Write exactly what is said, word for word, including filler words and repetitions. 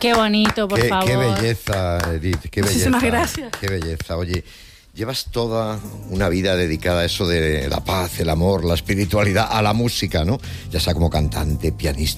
Qué bonito, por qué, favor. Qué belleza, Edith, qué belleza. Muchísimas gracias. Qué belleza. Oye, llevas toda una vida dedicada a eso de la paz, el amor, la espiritualidad, a la música, ¿no? Ya sea como cantante, pianista.